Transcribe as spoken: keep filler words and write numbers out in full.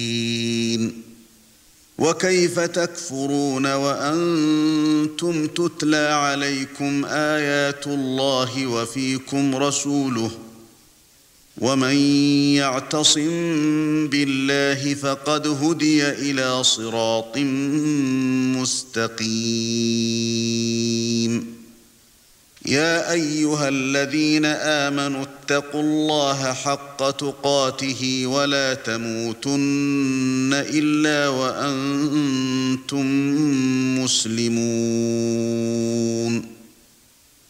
وكيف تكفرون وأنتم تتلى عليكم آيات الله وفيكم رسوله ومن يعتصم بالله فقد هدي إلى صراط مستقيم يا أيها الذين آمنوا اتقوا الله حق تقاته ولا تموتن إلا وأنتم مسلمون